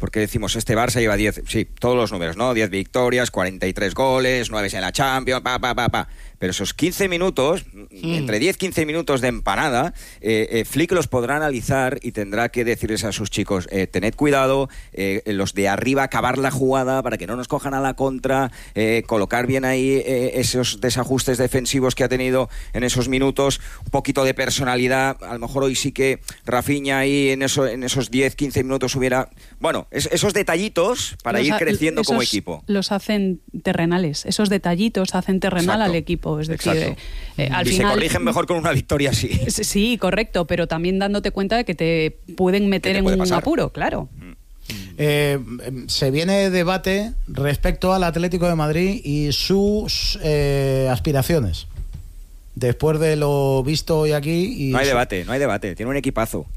porque decimos, este Barça lleva 10, sí, todos los números, ¿no? 10 victorias, 43 goles, 9 en la Champions, pero esos 15 minutos, entre 10-15 minutos de empanada, Flick los podrá analizar y tendrá que decirles a sus chicos, tened cuidado, los de arriba acabar la jugada para que no nos cojan a la contra, colocar bien ahí esos desajustes defensivos que ha tenido en esos minutos, un poquito de personalidad. A lo mejor hoy sí que Rafinha ahí en esos 10-15 minutos hubiera... Bueno, esos detallitos para ir creciendo como equipo. Los hacen terrenales, esos detallitos hacen terrenal al equipo. Es decir, al final, se corrigen mejor con una victoria así. Sí, correcto, pero también dándote cuenta de que te pueden meter en un apuro, claro. Se viene debate respecto al Atlético de Madrid y sus aspiraciones. Después de lo visto hoy aquí... No hay debate. Tiene un equipazo.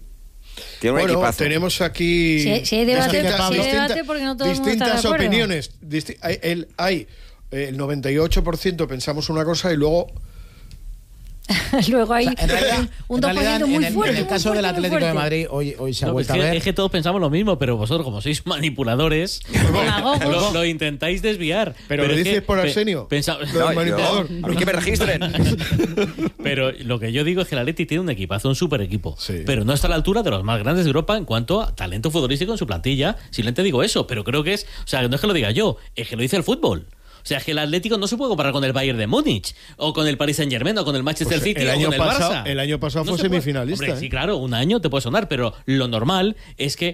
Tenemos aquí si hay debate porque no todo el mundo está de distintas acuerdo. opiniones. Hay el 98% pensamos una cosa y luego... Luego hay un 2% muy fuerte. En el caso del Atlético de Madrid, hoy se ha vuelto a ver. Es que todos pensamos lo mismo, pero vosotros, como sois manipuladores, lo intentáis desviar. Pero lo dices por Arsenio. Manipulador. A mí que me registren. Pero lo que yo digo es que el Atleti tiene un equipazo, un super equipo. Sí. Pero no está a la altura de los más grandes de Europa en cuanto a talento futbolístico en su plantilla. Simplemente digo eso, pero creo que es... O sea, no es que lo diga yo, es que lo dice el fútbol. O sea, es que el Atlético no se puede comparar con el Bayern de Múnich, o con el Paris Saint-Germain, o con el Manchester City, o con el Barça. El año pasado No fue semifinalista. Hombre, sí, claro, un año te puede sonar, pero lo normal es que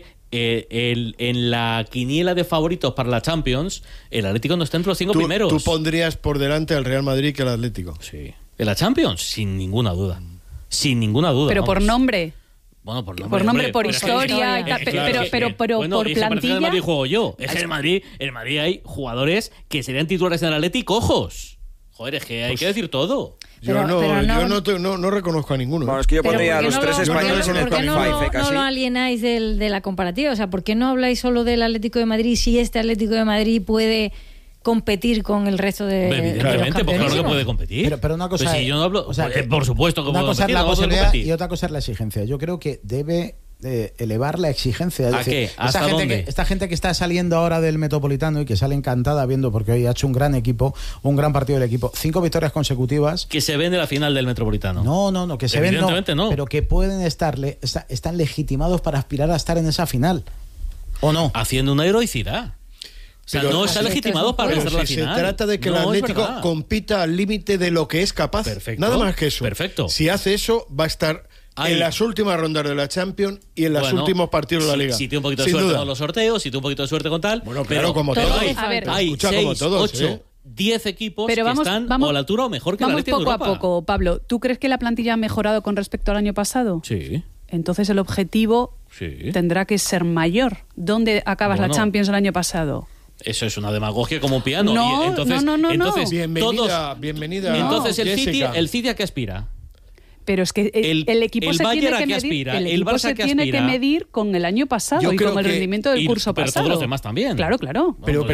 en la quiniela de favoritos para la Champions, el Atlético no está entre los 5 primeros. ¿Tú pondrías por delante al Real Madrid que al Atlético? Sí. ¿En la Champions? Sin ninguna duda. Sin ninguna duda. Pero vamos. por nombre... Bueno, por nombre, por historia, pero por plantilla. El Madrid juego yo. Es que en el Madrid hay jugadores que serían titulares en el Atlético, ojos. Joder, es que hay que decir todo. Yo no reconozco a ninguno. Bueno, es que yo pondría a los tres españoles en el top 5, casi. No lo alienáis de la comparativa. O sea, ¿por qué no habláis solo del Atlético de Madrid si este Atlético de Madrid puede competir con el resto de evidentemente, porque claro que puede competir. Pero una cosa pues si yo no hablo, por supuesto que una puedo cosa competir, es la no puedo posibilidad competir. y otra cosa es la exigencia. Yo creo que debe elevar la exigencia. Es ¿A decir, qué? ¿Hasta dónde? Esta gente que está saliendo ahora del Metropolitano y que sale encantada viendo, porque hoy ha hecho un gran equipo, un gran partido del equipo, 5 victorias consecutivas. Que se ven de la final del Metropolitano. No, que se ven no, pero que pueden están legitimados para aspirar a estar en esa final. ¿O no? Haciendo una heroicidad. O sea, no está legitimado para pensar la final. Se trata de que el Atlético compita al límite de lo que es capaz. Perfecto. Nada más que eso. Perfecto. Si hace eso, va a estar en las últimas rondas de la Champions y en los últimos partidos de la Liga. Si tiene un poquito de suerte con los sorteos, si tiene un poquito de suerte con tal. Bueno, claro, como todos. Hay 6, 8, 10 equipos que están o a la altura o mejor que la Atlético de Europa. Vamos poco a poco, Pablo. ¿Tú crees que la plantilla ha mejorado con respecto al año pasado? Sí. Entonces el objetivo tendrá que ser mayor. ¿Dónde acabas la Champions el año pasado? Eso es una demagogia como un piano. No, y entonces, no. Bienvenida. Entonces el City a qué aspira. Pero es que el equipo se tiene que medir, el equipo se tiene que medir con el año pasado y con el rendimiento del curso pasado. Pero todos los demás también. Claro. Pero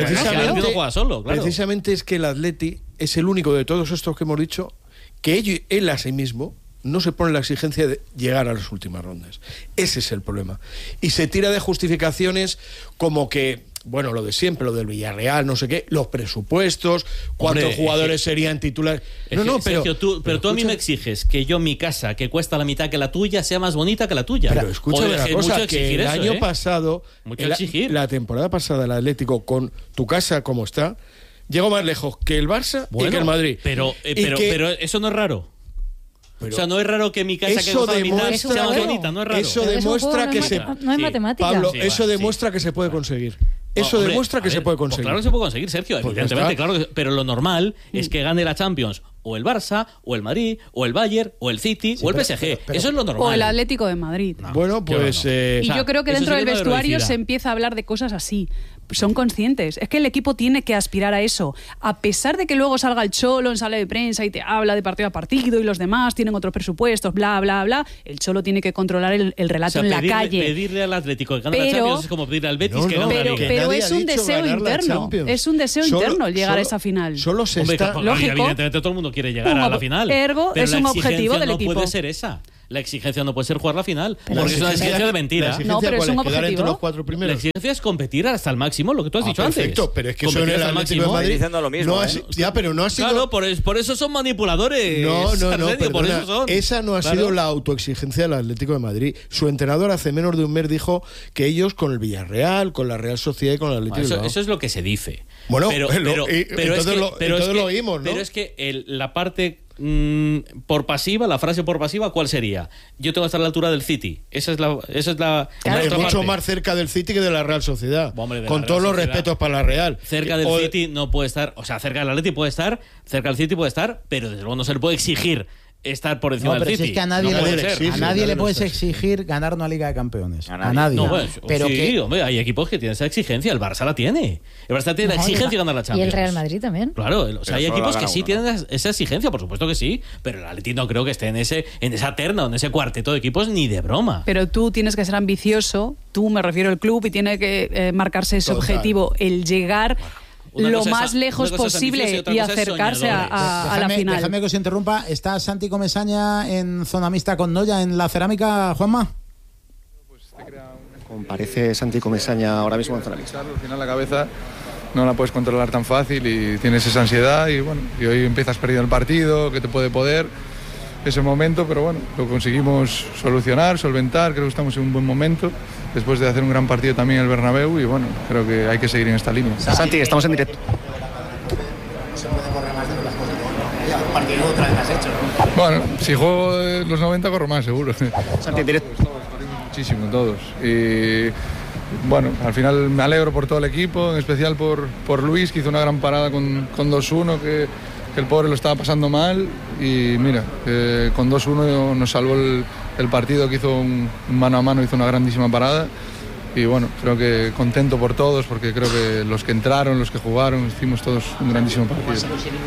precisamente es que el Atleti es el único de todos estos que hemos dicho que él a sí mismo no se pone la exigencia de llegar a las últimas rondas. Ese es el problema. Y se tira de justificaciones como que, bueno, lo de siempre, lo del Villarreal, no sé qué, los presupuestos, cuántos jugadores serían titulares. Sergio, pero tú a mí me exiges que yo mi casa, que cuesta la mitad que la tuya, sea más bonita que la tuya. Pero escúchame una cosa, que el año pasado, la temporada pasada, el Atlético, con tu casa como está, llegó más lejos que el Barça y que el Madrid. Pero eso no es raro. O sea, no es raro que mi casa que cuesta la mitad sea más bonita, no es raro. Eso demuestra que no es matemática. Pablo, eso demuestra que se puede conseguir. Eso demuestra que se puede conseguir. Pues claro que se puede conseguir, Sergio, evidentemente, claro. Pero lo normal es que gane la Champions o el Barça, o el Madrid, o el Bayern, o el City, o el PSG. Eso es lo normal. O el Atlético de Madrid. Bueno, pues... Y yo creo que dentro del vestuario se empieza a hablar de cosas así. Son conscientes. Es que el equipo tiene que aspirar a eso. A pesar de que luego salga el Cholo en sala de prensa y te habla de partido a partido y los demás tienen otros presupuestos, bla, bla, bla, el Cholo tiene que controlar el relato en la calle. Pedirle al Atlético que gane la Champions es como pedirle al Betis que gane la Liga. Pero es un deseo interno. Es un deseo interno llegar a esa final. Solo se está... Lógico. Evidentemente todo el mundo quiere llegar a la final. Ergo, pero es un objetivo del equipo. No puede ser esa. La exigencia no puede ser jugar la final, porque es una exigencia de mentira. No, pero es un objetivo. Quedar entre los 4 primeros. La exigencia es competir hasta el máximo, lo que tú has dicho perfecto, antes. Pero es que eso en el Atlético de Madrid diciendo lo mismo, pero no ha sido. Claro, por eso son manipuladores. No, por eso son. Esa no ha sido la autoexigencia del Atlético de Madrid. Su entrenador hace menos de un mes dijo que ellos con el Villarreal, con la Real Sociedad y con el Atlético de Madrid. Eso es lo que se dice. Bueno, entonces lo oímos, ¿no? Pero es que la parte por pasiva, la frase por pasiva, ¿cuál sería? Yo tengo que estar a la altura del City. Esa es la es mucho más cerca del City que de la Real Sociedad. Hombre, con todos los respetos para la Real. Cerca del City no puede estar, o sea, cerca del Atleti puede estar, cerca del City puede estar, pero desde luego no se le puede exigir estar por encima del City. Si es que a nadie le puedes exigir ganar una Liga de Campeones. A nadie. No, bueno, pero sí, hombre, hay equipos que tienen esa exigencia. El Barça la tiene. El Barça tiene la exigencia de ganar la Champions. Y el Real Madrid también. Claro, o sea, hay equipos que sí tienen esa exigencia, por supuesto que sí, pero el Atleti no creo que esté en esa terna o en ese cuarteto de equipos ni de broma. Pero tú tienes que ser ambicioso, tú me refiero al club, y tiene que marcarse ese objetivo, el llegar lo más lejos posible y acercarse a la final. Déjame que os interrumpa. ¿Está Santi Comesaña en zona mixta con Noya en la cerámica, Juanma? Comparece Santi Comesaña ahora mismo en zona mixta. Al final la cabeza no la puedes controlar tan fácil y tienes esa ansiedad y bueno, y hoy empiezas perdiendo el partido, que te puede poder ese momento, pero bueno, lo conseguimos solucionar, solventar, creo que estamos en un buen momento después de hacer un gran partido también en el Bernabéu y bueno, creo que hay que seguir en esta línea. Santi, estamos en directo. Bueno, si juego los 90 corro más, seguro. Santi, en directo. Estamos corriendo muchísimo todos y bueno, al final me alegro por todo el equipo, en especial por Luis, que hizo una gran parada con 2-1, que el pobre lo estaba pasando mal y mira, con 2-1 nos salvó el partido, que hizo un mano a mano, hizo una grandísima parada y bueno, creo que contento por todos porque creo que los que entraron, los que jugaron, hicimos todos un grandísimo partido.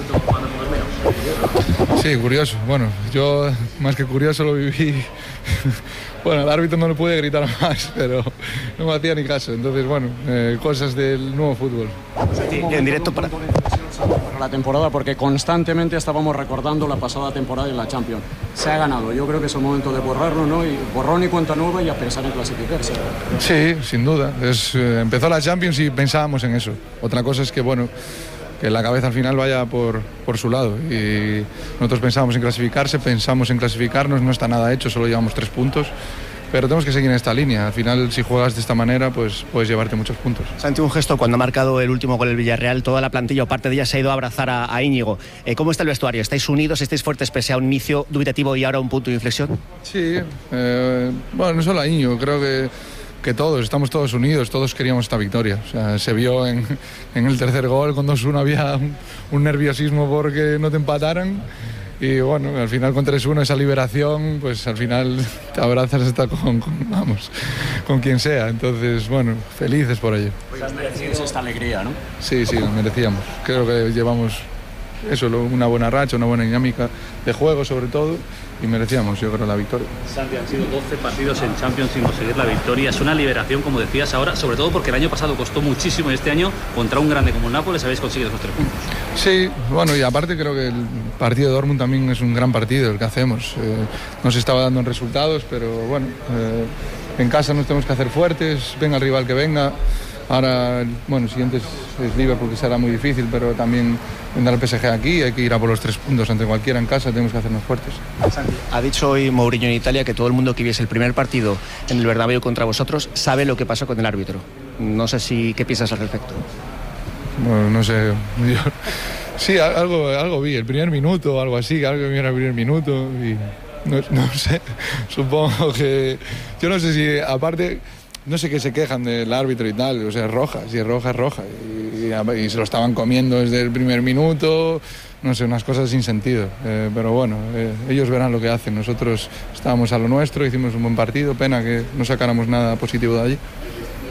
Sí, curioso, bueno, yo más que curioso lo viví. Bueno, al árbitro no le pude gritar más, pero no me hacía ni caso. Entonces, bueno, cosas del nuevo fútbol. En directo para la temporada, porque constantemente estábamos recordando la pasada temporada en la Champions. Se ha ganado, yo creo que es el momento de borrarlo, ¿no? Y borrón y cuenta nueva y a pensar en clasificarse. Sí, sin duda. Empezó la Champions y pensábamos en eso. Otra cosa es que, bueno, que la cabeza al final vaya por su lado y nosotros pensábamos en clasificarse, pensamos en clasificarnos, no está nada hecho, solo llevamos 3 puntos, pero tenemos que seguir en esta línea. Al final, si juegas de esta manera, pues puedes llevarte muchos puntos. Santi, un gesto cuando ha marcado el último gol el Villarreal, toda la plantilla o parte de ella se ha ido a abrazar a Íñigo. ¿Cómo está el vestuario? ¿Estáis unidos, estáis fuertes pese a un inicio dubitativo y ahora un punto de inflexión? Sí, bueno, no solo a Íñigo, creo que todos, estamos todos unidos, todos queríamos esta victoria. O sea, se vio en el tercer gol, con 2-1 había un nerviosismo porque no te empataran. Y bueno, al final con 3-1 esa liberación, pues al final te abrazas hasta con quien sea. Entonces, bueno, felices por ello. Merecíais esta alegría, ¿no? Sí, lo merecíamos. Creo que llevamos eso, una buena racha, una buena dinámica de juego sobre todo, y merecíamos, yo creo, la victoria. Santi, han sido 12 partidos en Champions sin conseguir la victoria. Es una liberación, como decías ahora, sobre todo porque el año pasado costó muchísimo y este año, contra un grande como el Nápoles, habéis conseguido esos 3 puntos. Sí, bueno, y aparte creo que el partido de Dortmund también es un gran partido el que hacemos. No se estaba dando en resultados, pero bueno, en casa nos tenemos que hacer fuertes, venga el rival que venga. Ahora, bueno, el siguiente es Liverpool, que será muy difícil, pero también vendrá el PSG aquí, hay que ir a por los 3 puntos ante cualquiera en casa, tenemos que hacernos fuertes. Ha dicho hoy Mourinho en Italia que todo el mundo que viese el primer partido en el Bernabéu contra vosotros sabe lo que pasó con el árbitro. No sé qué piensas al respecto. Bueno, no sé, sí, algo vi, el primer minuto o algo así, algo que vi en el primer minuto y no sé, supongo que, yo no sé si aparte... No sé qué se quejan del árbitro y tal, o sea, es roja, si es roja, es roja. Y se lo estaban comiendo desde el primer minuto, no sé, unas cosas sin sentido. Pero bueno, ellos verán lo que hacen. Nosotros estábamos a lo nuestro, hicimos un buen partido, pena que no sacáramos nada positivo de allí.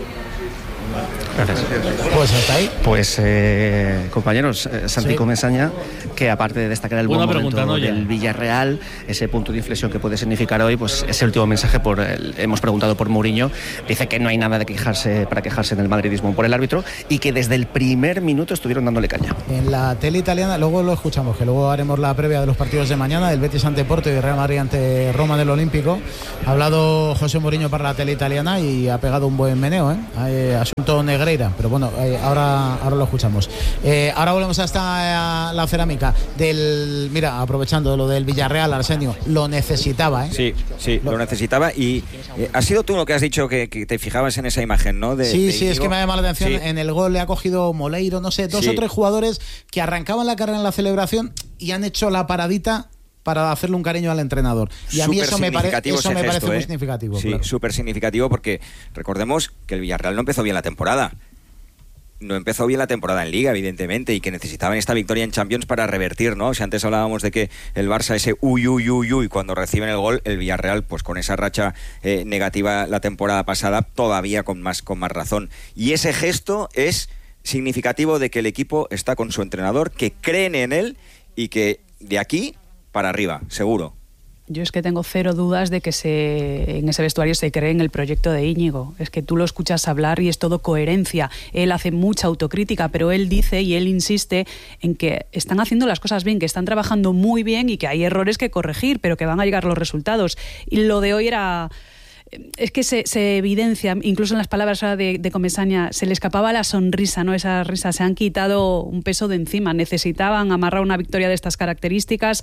Gracias. Pues hasta ahí. Pues compañeros, Santi Comesaña, que aparte de destacar el buen momento del Villarreal, ese punto de inflexión que puede significar hoy, pues ese último mensaje hemos preguntado por Mourinho, dice que no hay nada para quejarse en el madridismo por el árbitro y que desde el primer minuto estuvieron dándole caña. En la tele italiana, luego lo escuchamos, que luego haremos la previa de los partidos de mañana, del Betis ante Porto y Real Madrid ante Roma del Olímpico. Ha hablado José Mourinho para la tele italiana y ha pegado un buen meneo, asunto Negreira, pero bueno, ahora lo escuchamos. Ahora volvemos hasta la cerámica mira, aprovechando lo del Villarreal, Arsenio, lo necesitaba, Sí, lo necesitaba y has sido tú lo que has dicho que te fijabas en esa imagen, ¿no? Sí, es que me ha llamado la atención. En el gol le ha cogido Moleiro, no sé, dos o tres jugadores que arrancaban la carrera en la celebración y han hecho la paradita para hacerle un cariño al entrenador. Y a mí eso me parece muy significativo. Sí, claro. súper significativo, porque recordemos que el Villarreal no empezó bien la temporada. No empezó bien la temporada en Liga, evidentemente, y que necesitaban esta victoria en Champions para revertir, ¿no? O sea, antes hablábamos de que el Barça ese uy, cuando reciben el gol, el Villarreal, pues con esa racha negativa la temporada pasada, todavía con más razón. Y ese gesto es significativo de que el equipo está con su entrenador, que creen en él y que de aquí para arriba, seguro. Yo es que tengo cero dudas de que en ese vestuario se cree en el proyecto de Íñigo. Es que tú lo escuchas hablar y es todo coherencia. Él hace mucha autocrítica, pero él dice y él insiste en que están haciendo las cosas bien, que están trabajando muy bien y que hay errores que corregir, pero que van a llegar los resultados. Y lo de hoy era... Es que se evidencia, incluso en las palabras de Comesaña, se le escapaba la sonrisa, ¿no? Esa risa, se han quitado un peso de encima. Necesitaban amarrar una victoria de estas características.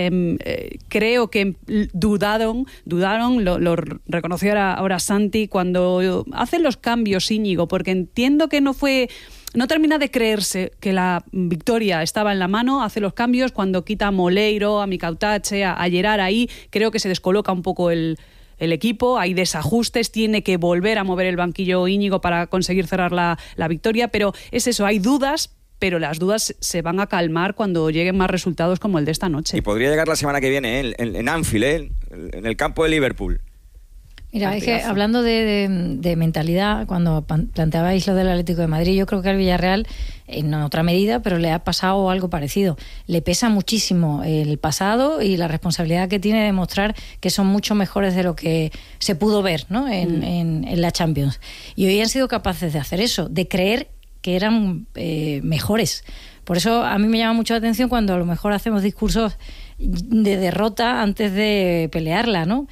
Creo que dudaron, lo reconoció ahora Santi, cuando hacen los cambios Íñigo, porque entiendo que no termina de creerse que la victoria estaba en la mano, hace los cambios, cuando quita a Moleiro, a Micautache, a Gerard ahí, creo que se descoloca un poco el equipo, hay desajustes, tiene que volver a mover el banquillo Íñigo para conseguir cerrar la victoria, pero es eso, hay dudas, pero las dudas se van a calmar cuando lleguen más resultados como el de esta noche. Y podría llegar la semana que viene en Anfield, en el campo de Liverpool. Mira, es que hablando de mentalidad, cuando planteabais lo del Atlético de Madrid, yo creo que al Villarreal, en otra medida, pero le ha pasado algo parecido. Le pesa muchísimo el pasado y la responsabilidad que tiene de mostrar que son mucho mejores de lo que se pudo ver, ¿no? en la Champions. Y hoy han sido capaces de hacer eso, de creer que eran mejores. Por eso a mí me llama mucho la atención cuando a lo mejor hacemos discursos de derrota antes de pelearla, ¿no?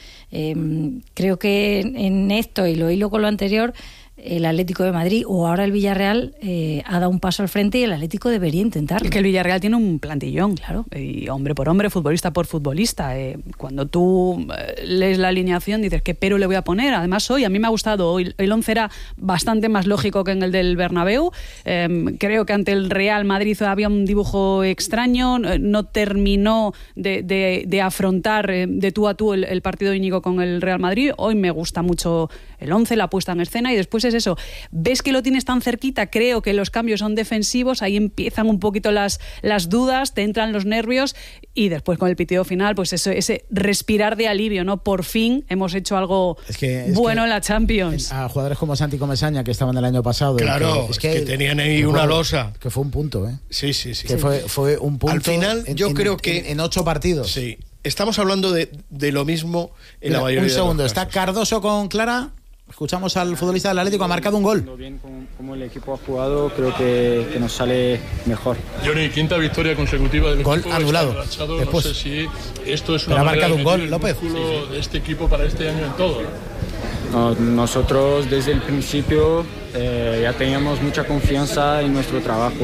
Creo que en esto, y lo hilo con lo anterior, el Atlético de Madrid o ahora el Villarreal ha dado un paso al frente y el Atlético debería intentarlo. Es que el Villarreal tiene un plantillón, claro, y hombre por hombre, futbolista por futbolista. Cuando tú lees la alineación dices, ¿qué pero le voy a poner? Además hoy, a mí me ha gustado, hoy el 11 era bastante más lógico que en el del Bernabéu. Creo que ante el Real Madrid había un dibujo extraño, no terminó de afrontar de tú a tú el partido de Íñigo con el Real Madrid. Hoy me gusta mucho el 11, la puesta en escena, y después es eso, ves que lo tienes tan cerquita, creo que los cambios son defensivos, ahí empiezan un poquito las dudas, te entran los nervios, y después con el pitido final, pues eso, ese respirar de alivio, ¿no? Por fin hemos hecho algo bueno en la Champions. A jugadores como Santi Comesaña, que estaban el año pasado, claro, que tenían ahí una losa, que fue un punto, Sí. Que fue un punto. Al final, yo creo que en 8 partidos. Sí. Estamos hablando de lo mismo en la mayoría de los casos. Un segundo, está Cardoso con Clara. Escuchamos al futbolista del Atlético, ha marcado un gol. Bien como el equipo ha jugado, creo que nos sale mejor. Johnny, quinta victoria consecutiva del gol equipo. Anulado. No sé si esto es una ha marcado un gol, López. De este equipo para este año en todo. No, nosotros desde el principio ya teníamos mucha confianza en nuestro trabajo.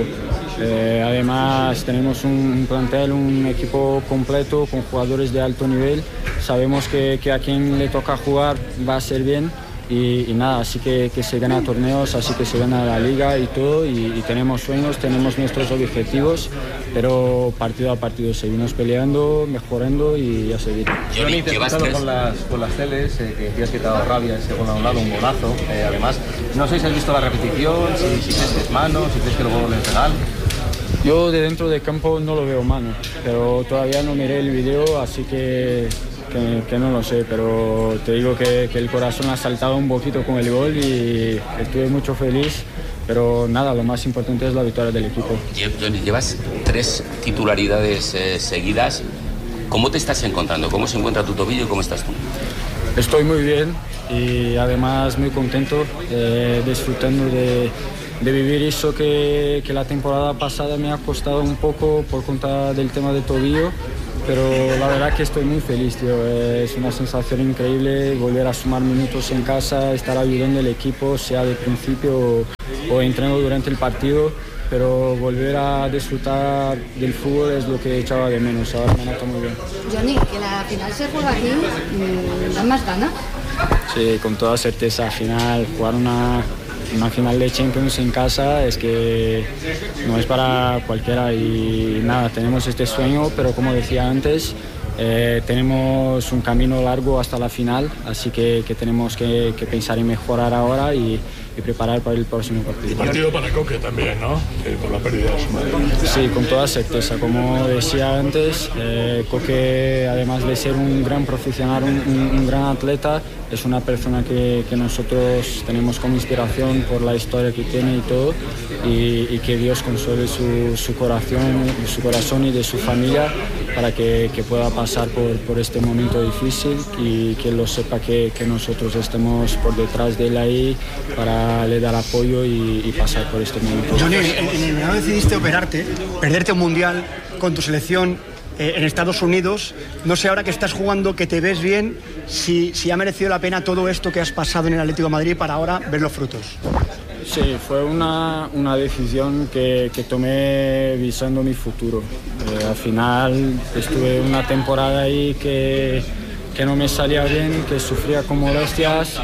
Además tenemos un plantel, un equipo completo con jugadores de alto nivel. Sabemos que a quien le toca jugar va a ser bien. Y nada, así que se gana torneos, así que se gana la liga y todo, y tenemos sueños, tenemos nuestros objetivos, pero partido a partido seguimos peleando, mejorando y a seguir. Johnny, te has con las teles, que te has quitado rabia, ese gol anulado, un golazo, además, no sé si has visto la repetición, si crees que es mano, si crees que el gol es legal. Yo de dentro del campo no lo veo mano, pero todavía no miré el video, así que que no lo sé, pero te digo que el corazón ha saltado un poquito con el gol y estuve mucho feliz. Pero nada, lo más importante es la victoria del equipo. Llevas 3 titularidades seguidas. ¿Cómo te estás encontrando? ¿Cómo se encuentra tu tobillo y cómo estás tú? Estoy muy bien y además muy contento, disfrutando de vivir eso que la temporada pasada me ha costado un poco por cuenta del tema del tobillo. Pero la verdad que estoy muy feliz, tío. Es una sensación increíble volver a sumar minutos en casa, estar ayudando al equipo, sea de principio o entreno durante el partido, pero volver a disfrutar del fútbol es lo que echaba de menos. Ahora me noto muy bien. Johnny, que la final se juega aquí, ¿da más ganas? Sí, con toda certeza. Al final, jugar una final de Champions en casa es que no es para cualquiera y nada, tenemos este sueño, pero como decía antes, tenemos un camino largo hasta la final, así que tenemos que pensar en mejorar ahora y preparar para el próximo partido. Y partido para Coque también, ¿no? Por la pérdida de su madre. Sí, con toda certeza. Como decía antes, Coque, además de ser un gran profesional, un gran atleta, es una persona que nosotros tenemos como inspiración por la historia que tiene y todo, y que Dios consuele su corazón y de su familia para que pueda pasar por este momento difícil y que lo sepa que nosotros estemos por detrás de él ahí para le dar apoyo y pasar por este momento. Johnny, en el verano decidiste operarte, perderte un mundial con tu selección en Estados Unidos. No sé, ahora que estás jugando, que te ves bien, si ha merecido la pena todo esto que has pasado en el Atlético de Madrid para ahora ver los frutos. Sí, fue una decisión que tomé visando mi futuro. Al final estuve una temporada ahí que no me salía bien, que sufría con molestias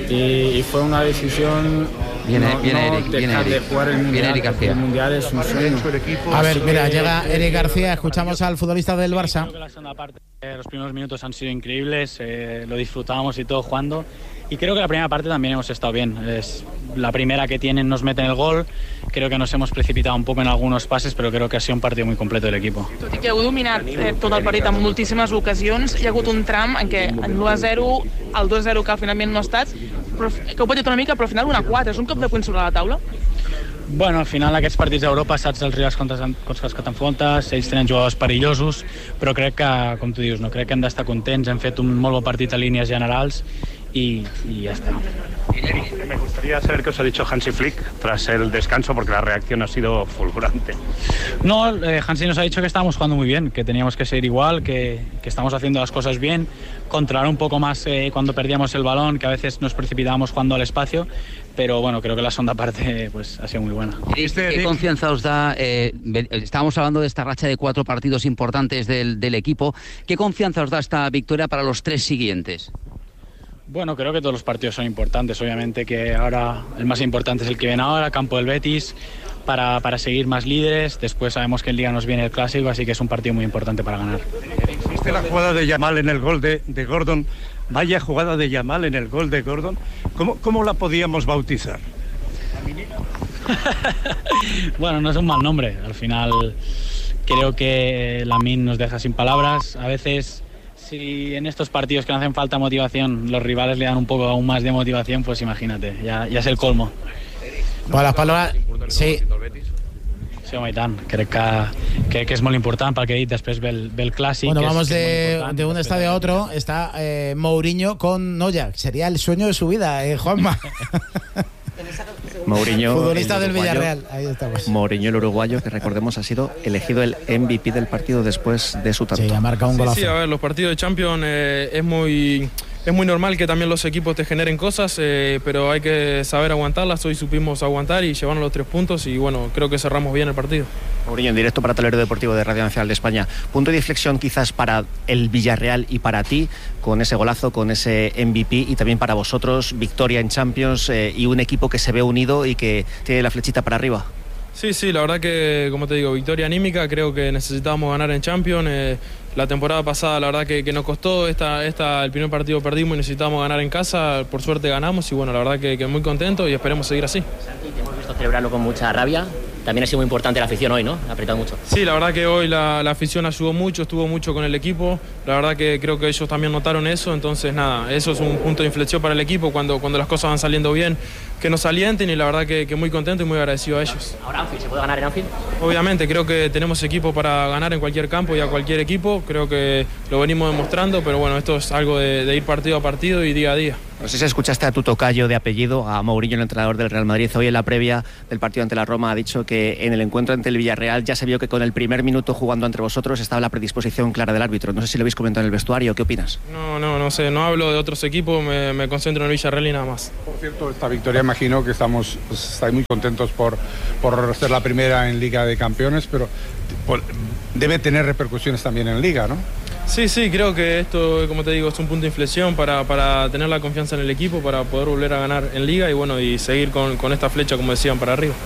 y fue una decisión. Viene Eric jugar el mundial, García. El mundial es un sueño. A ver, mira, llega Eric García, escuchamos al futbolista del Barça. Creo que la segunda parte, los primeros minutos han sido increíbles, lo disfrutábamos y todo jugando. Y creo que la primera parte también hemos estado bien. Es la primera que tienen, nos meten el gol. Creo que nos hemos precipitado un poco en algunos pases, però crec que ha sigut un partit molt complet de l'equip. Tot i que heu dominat tot el partit en moltíssimes ocasions, hi ha hagut un tram en què en l'1-0, el 2-0 que finalment no ha estat, però, que heu patit una mica, però al final 1-4. És un cop de punt sobre la taula? Bueno, al final aquests partits d'Europa saps els rivals contra els que t'enfrontes, ells tenen jugadors perillosos, però crec que, com tu dius, no crec que hem d'estar contents, hem fet un molt bon partit a línies generals y ya está. Me gustaría saber qué os ha dicho Hansi Flick tras el descanso, porque la reacción ha sido fulgurante. No, Hansi nos ha dicho que estábamos jugando muy bien, que teníamos que seguir igual, que estamos haciendo las cosas bien, controlar un poco más cuando perdíamos el balón, que a veces nos precipitábamos jugando al espacio, pero bueno, creo que la segunda parte pues ha sido muy buena. ¿Qué confianza os da? Estábamos hablando de esta racha de 4 partidos importantes del equipo. ¿Qué confianza os da esta victoria para los 3 siguientes? Bueno, creo que todos los partidos son importantes. Obviamente que ahora el más importante es el que viene ahora, campo del Betis, para seguir más líderes. Después sabemos que en Liga nos viene el Clásico, así que es un partido muy importante para ganar. ¿Viste la jugada de Yamal en el gol de Gordon? Vaya jugada de Yamal en el gol de Gordon. ¿Cómo la podíamos bautizar? Bueno, no es un mal nombre. Al final creo que Lamine nos deja sin palabras. A veces, si en estos partidos que no hacen falta motivación, los rivales le dan un poco aún más de motivación, pues imagínate, ya es el colmo. Bueno, las palabras, sí. Sí, home, i tant. Crec que és molt important perquè ell després ve el clàssic. Bueno, vamos de un estadio a otro. Está Mourinho con Noya. Sería el sueño de su vida, Juanma. Mourinho, futbolista del Villarreal. Ahí estamos. Mourinho, el uruguayo, que recordemos ha sido elegido el MVP del partido después de su tanto. Sí, ha marcado un golazo. Sí, a ver, los partidos de Champions es muy normal que también los equipos te generen cosas, pero hay que saber aguantarlas. Hoy supimos aguantar y llevarnos los 3 puntos y bueno, creo que cerramos bien el partido. Mourinho, en directo para Tablero Deportivo de Radio Nacional de España. Punto de inflexión quizás para el Villarreal y para ti, con ese golazo, con ese MVP, y también para vosotros, victoria en Champions y un equipo que se ve unido y que tiene la flechita para arriba. Sí, la verdad que, como te digo, victoria anímica. Creo que necesitábamos ganar en Champions. La temporada pasada, la verdad que nos costó. El primer partido perdimos y necesitábamos ganar en casa. Por suerte ganamos y bueno, la verdad que muy contento y esperemos seguir así. Santi, te hemos visto celebrarlo con mucha rabia. también ha sido muy importante la afición hoy, ¿no? Ha apretado mucho. Sí, la verdad que hoy la afición ayudó mucho, estuvo mucho con el equipo. La verdad que creo que ellos también notaron eso. Entonces, nada, eso es un punto de inflexión para el equipo cuando las cosas van saliendo bien, que nos alienten, y la verdad que muy contento y muy agradecido a ellos. ¿Ahora Anfield? ¿Se puede ganar en Anfield? Obviamente, creo que tenemos equipo para ganar en cualquier campo y a cualquier equipo. Creo que lo venimos demostrando, pero bueno, esto es algo de ir partido a partido y día a día. No sé si escuchaste a tu tocayo de apellido, a Mourinho, el entrenador del Real Madrid. Hoy en la previa del partido ante la Roma ha dicho que en el encuentro ante el Villarreal ya se vio que con el primer minuto jugando entre vosotros estaba la predisposición clara del árbitro. No sé si lo habéis comentado en el vestuario. ¿Qué opinas? No sé, no hablo de otros equipos, me concentro en el Villarreal y nada más. Por cierto, esta victoria, imagino que estáis muy contentos por ser la primera en Liga de Campeones, pero debe tener repercusiones también en Liga, ¿no? Sí, creo que esto, como te digo, es un punto de inflexión para tener la confianza en el equipo, para poder volver a ganar en Liga y seguir con esta flecha, como decían, para arriba.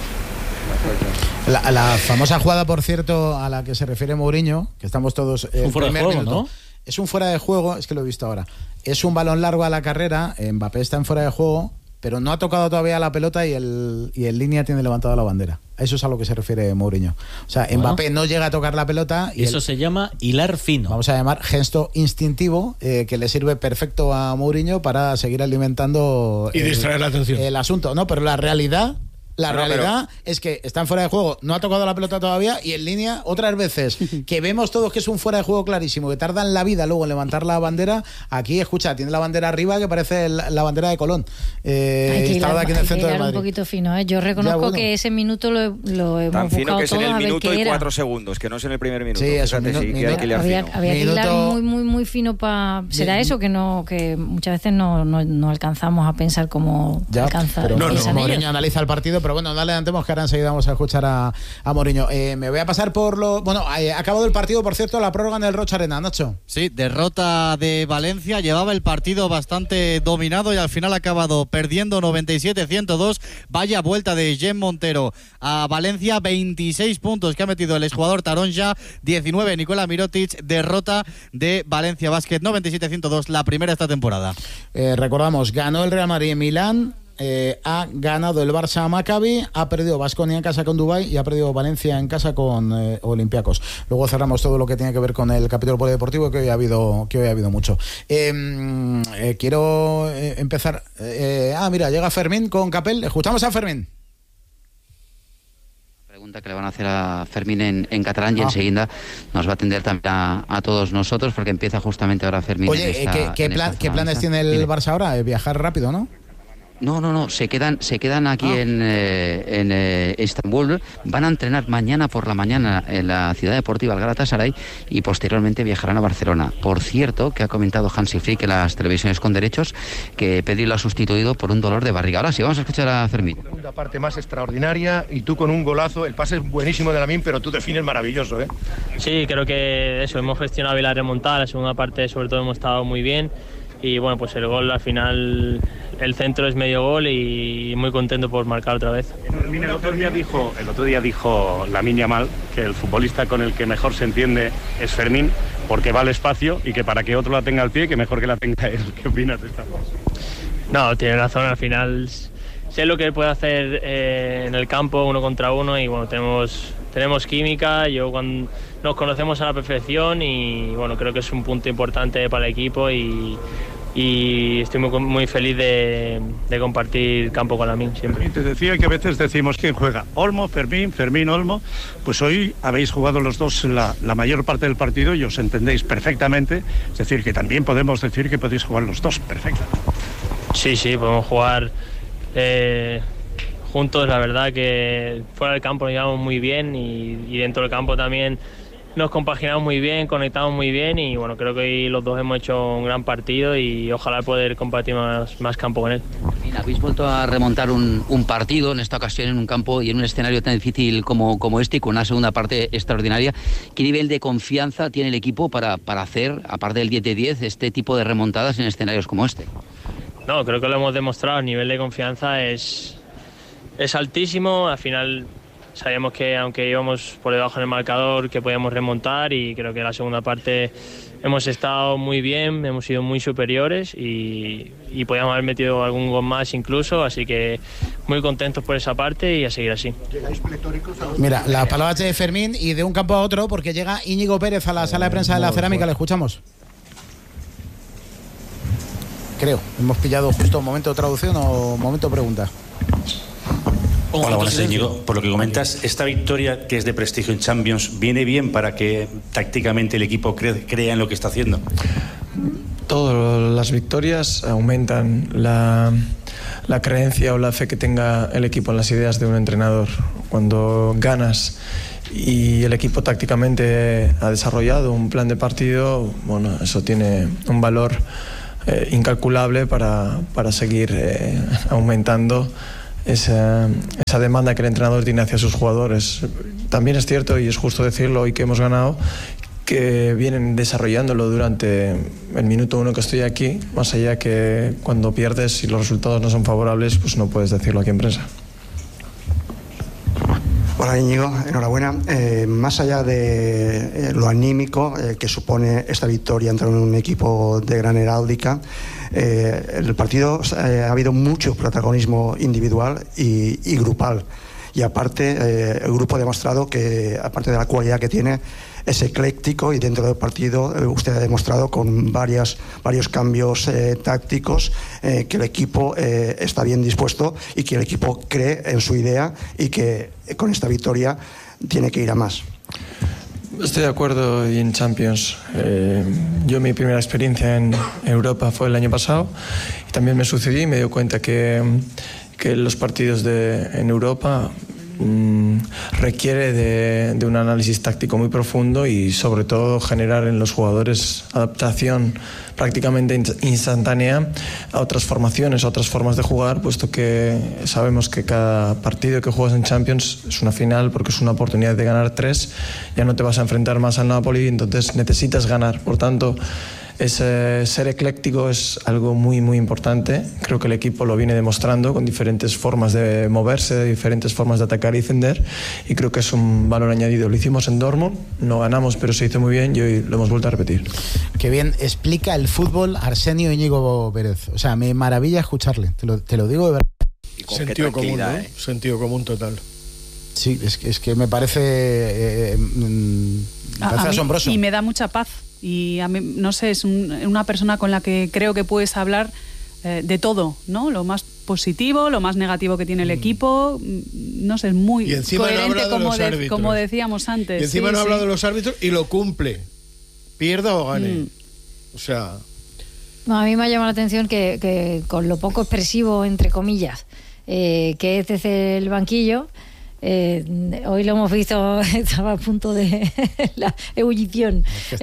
La famosa jugada, por cierto, a la que se refiere Mourinho, que estamos todos... un fuera de juego, minuto, ¿no? Es un fuera de juego, es que lo he visto ahora. Es un balón largo a la carrera, Mbappé está en fuera de juego, pero no ha tocado todavía la pelota y el línea tiene levantada la bandera. A eso es a lo que se refiere Mourinho. O sea, Mbappé no llega a tocar la pelota. Y eso se llama hilar fino. Vamos a llamar gesto instintivo, que le sirve perfecto a Mourinho para seguir alimentando... Y distraer la atención. El asunto, ¿no? Pero la realidad... es que están fuera de juego, no ha tocado la pelota todavía, y en línea otras veces que vemos todos que es un fuera de juego clarísimo, que tardan la vida luego en levantar la bandera. Aquí, escucha, tiene la bandera arriba que parece la bandera de Colón. Estaba aquí en el centro de Madrid. Un poquito fino, ¿eh? Yo reconozco que ese minuto lo hemos tan fino que es en el minuto y 4 era. segundos, que no es en el primer minuto. Sí, es había que hilar muy fino para... Será eso que muchas veces no alcanzamos a pensar como alcanza. Pero Mourinho analiza el partido, pero bueno, no adelantemos, que ahora enseguida vamos a escuchar a Mourinho. Me voy a pasar por lo... Bueno, acabado el partido, por cierto, la prórroga en el Rocha Arena, Nacho. Sí, derrota de Valencia, llevaba el partido bastante dominado y al final ha acabado perdiendo 97-102. Vaya vuelta de Jen Montero a Valencia, 26 puntos que ha metido el exjugador Taronja, 19 Nikola Mirotic. Derrota de Valencia Basket, 97-102, la primera esta temporada. Recordamos, ganó el Real Madrid en Milán, ha ganado el Barça a Maccabi, ha perdido Baskonia en casa con Dubái y ha perdido Valencia en casa con Olympiacos. Luego cerramos todo lo que tiene que ver con el capítulo polideportivo, que hoy ha habido mucho. Quiero empezar. Mira, llega Fermín con Capel. Escuchamos a Fermín. Pregunta que le van a hacer a Fermín en catalán y enseguida nos va a atender también a todos nosotros, porque empieza justamente ahora Fermín. Oye, ¿qué planes tiene el Barça ahora? Viajar rápido, ¿no? No, se quedan aquí en Estambul. Van a entrenar mañana por la mañana en la ciudad deportiva, el Galatasaray, y posteriormente viajarán a Barcelona. Por cierto, que ha comentado Hansi Flick en las televisiones con derechos que Pedri lo ha sustituido por un dolor de barriga. Ahora sí, vamos a escuchar a Fermín. La segunda parte más extraordinaria y tú con un golazo. El pase es buenísimo de Lamine, pero tú defines maravilloso, ¿eh? Sí, creo que eso, hemos gestionado bien la remontada. La segunda parte sobre todo hemos estado muy bien. Y bueno, pues el gol al final, el centro es medio gol y muy contento por marcar otra vez. El otro día dijo Lamine Yamal que el futbolista con el que mejor se entiende es Fermín, porque va al espacio y que para que otro la tenga al pie, que mejor que la tenga él. ¿Qué opinas de esta cosa? No, tiene razón, al final sé lo que él puede hacer en el campo, 1 contra 1, y bueno, tenemos química, nos conocemos a la perfección y bueno, creo que es un punto importante para el equipo y estoy muy feliz de compartir campo con Lamine siempre. Te decía que a veces decimos quién juega, Olmo, Fermín, Olmo. Pues hoy habéis jugado los dos la mayor parte del partido y os entendéis perfectamente, es decir, que también podemos decir que podéis jugar los dos perfectamente. Sí, podemos jugar juntos. La verdad que fuera del campo nos llevamos muy bien y dentro del campo también nos compaginamos muy bien, conectamos muy bien y bueno, creo que hoy los dos hemos hecho un gran partido y ojalá poder compartir más campo con él. Habéis vuelto a remontar un partido, en esta ocasión en un campo y en un escenario tan difícil como este, y con una segunda parte extraordinaria. ¿Qué nivel de confianza tiene el equipo para hacer, aparte del 10 de 10, este tipo de remontadas en escenarios como este? No, creo que lo hemos demostrado, el nivel de confianza es altísimo. Al final sabíamos que aunque íbamos por debajo en el marcador que podíamos remontar y creo que la segunda parte hemos estado muy bien, hemos sido muy superiores y podíamos haber metido algún gol más incluso, así que muy contentos por esa parte y a seguir así. Mira, las palabras de Fermín y de un campo a otro, porque llega Íñigo Pérez a la sala de prensa de la Cerámica, le escuchamos. Creo, hemos pillado justo momento de traducción o momento de pregunta. Hola, buenas, Íñigo. Por lo que comentas, esta victoria que es de prestigio en Champions, ¿viene bien para que tácticamente el equipo crea en lo que está haciendo? Todas las victorias aumentan la creencia o la fe que tenga el equipo en las ideas de un entrenador. Cuando ganas y el equipo tácticamente ha desarrollado un plan de partido, bueno, eso tiene un valor incalculable para seguir aumentando esa demanda que el entrenador tiene hacia sus jugadores. También es cierto, y es justo decirlo hoy que hemos ganado, que vienen desarrollándolo durante el minuto 1 que estoy aquí, más allá que cuando pierdes y los resultados no son favorables, pues no puedes decirlo aquí en prensa. Hola Íñigo, enhorabuena. Más allá de lo anímico que supone esta victoria entre un equipo de gran heráldica, el partido ha habido mucho protagonismo individual y grupal. Y aparte, el grupo ha demostrado que, aparte de la cualidad que tiene, es ecléctico, y dentro del partido usted ha demostrado con varios cambios tácticos que el equipo está bien dispuesto y que el equipo cree en su idea y que con esta victoria tiene que ir a más. Estoy de acuerdo, y en Champions. Yo mi primera experiencia en Europa fue el año pasado y también me sucedió y me dio cuenta que los partidos en Europa requiere de un análisis táctico muy profundo y sobre todo generar en los jugadores adaptación prácticamente instantánea a otras formaciones, a otras formas de jugar, puesto que sabemos que cada partido que juegas en Champions es una final, porque es una oportunidad de ganar 3, ya no te vas a enfrentar más al Napoli, entonces necesitas ganar. Por tanto, ser ecléctico es algo muy muy importante. Creo que el equipo lo viene demostrando con diferentes formas de moverse, diferentes formas de atacar y defender, y creo que es un valor añadido. Lo hicimos en Dortmund, no ganamos, pero se hizo muy bien y hoy lo hemos vuelto a repetir. Qué bien explica el fútbol Arsenio Íñigo Pérez. O sea, me maravilla escucharle, te lo digo de verdad. Sentido común, ¿no? Sentido común total. Sí, es que me parece asombroso. Y me da mucha paz. Y a mí, no sé, es una persona con la que creo que puedes hablar de todo, ¿no? Lo más positivo, lo más negativo que tiene el equipo. No sé, es muy coherente, no como decíamos antes. Y encima no ha hablado de los árbitros y lo cumple, pierda o gane. O sea... No, a mí me ha llamado la atención que con lo poco expresivo, entre comillas, que es desde el banquillo... hoy lo hemos visto, estaba a punto de la ebullición. Es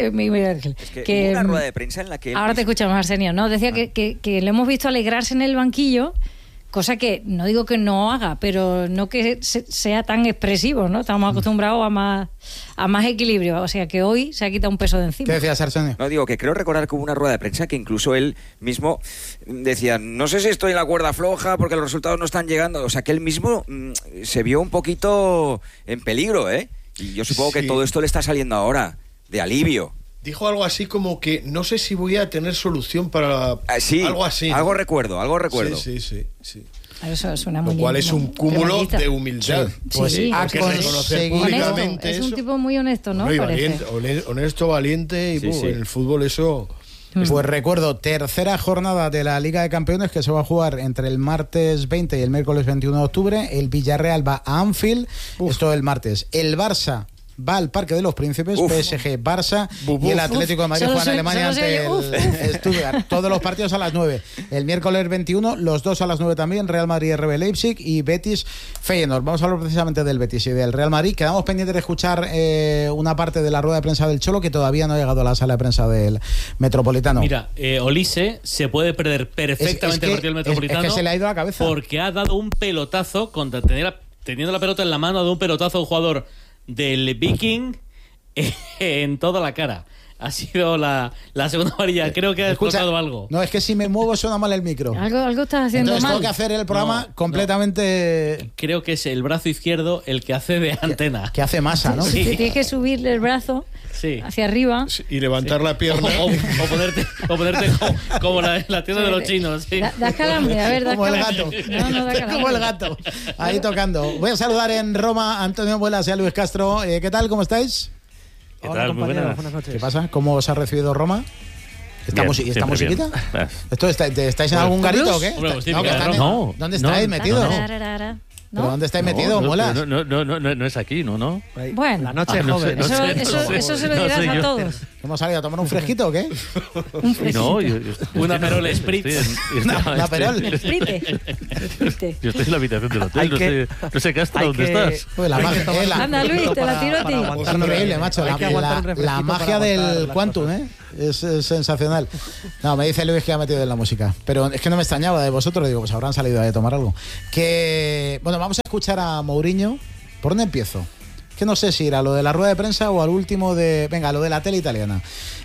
que hubo una rueda de prensa en la que... Ahora te escuchamos, Arsenio, ¿no? Decía que lo hemos visto alegrarse en el banquillo, cosa que no digo que no haga, pero no que sea tan expresivo, ¿no? Estamos acostumbrados a más equilibrio, o sea que hoy se ha quitado un peso de encima. ¿Qué decías, Arsenio? No, digo que creo recordar que hubo una rueda de prensa que incluso él mismo decía, no sé si estoy en la cuerda floja porque los resultados no están llegando, o sea que él mismo se vio un poquito en peligro, ¿eh? Y yo supongo que todo esto le está saliendo ahora, de alivio. Dijo algo así como que no sé si voy a tener solución para... sí, algo así. Algo recuerdo. Sí. Eso suena muy bien. Lo cual es un cúmulo de humildad. Sí. Pues sí. Hay que reconocer públicamente es un tipo muy honesto, ¿no? Honesto, valiente, y en el fútbol eso... Pues recuerdo, tercera jornada de la Liga de Campeones que se va a jugar entre el martes 20 y el miércoles 21 de octubre. El Villarreal va a Anfield, esto el martes. El Barça va al Parque de los Príncipes, PSG, Barça, y el Atlético de Madrid juega en Alemania ante el Stuttgart. Todos los partidos a las 9. El miércoles 21, los dos a las 9 también, Real Madrid, RB Leipzig y Betis, Feyenoord. Vamos a hablar precisamente del Betis y del Real Madrid. Quedamos pendientes de escuchar una parte de la rueda de prensa del Cholo que todavía no ha llegado a la sala de prensa del Metropolitano. Mira, Olise se puede perder perfectamente el partido del Metropolitano. Es que se le ha ido la cabeza. Porque ha dado un pelotazo, teniendo la pelota en la mano, ha dado un pelotazo a un jugador del Viking en toda la cara. ha sido la segunda amarilla. Creo que ha explotado algo. No, es que si me muevo suena mal el micro. Algo estás haciendo Entonces mal. tengo que hacer el programa completamente... Creo que es el brazo izquierdo el que hace de antena. Que hace masa, ¿no? Sí. Tienes que subirle el brazo hacia arriba. Y levantar la pierna. O ponerte como la tienda de los chinos. Sí. Da calambre, a ver, da como calambre. el gato. No da calambre. Como el gato. Ahí tocando. Voy a saludar en Roma a Antonio Buelas y a Luis Castro. ¿Qué tal? ¿Cómo estáis? ¿Qué tal? Muy buenas noches. ¿Qué pasa? ¿Cómo os ha recibido Roma? ¿Esta musiquita? ¿Estáis en algún garito o qué? No. ¿Dónde estáis metidos? ¿Pero dónde estáis metidos, Molas? No es aquí, ¿no? Bueno, la noche joven. Eso se lo dirás a todos. ¿Hemos salido a tomar un fresquito o qué? Un fresquito. Un Aperol Spritz. Un Aperol. Sprite. Yo estoy en la habitación del hotel, no sé Castro, ¿dónde estás? Anda, Luis, te la tiro a ti. Es increíble, macho. La magia del Quantum, es sensacional. No, me dice Luis que ha metido en la música. Pero es que no me extrañaba de vosotros. Digo, pues habrán salido a tomar algo. Bueno, vamos a escuchar a Mourinho. ¿Por dónde empiezo? Que no sé si ir a lo de la rueda de prensa o al último de... Venga, a lo de la tele italiana.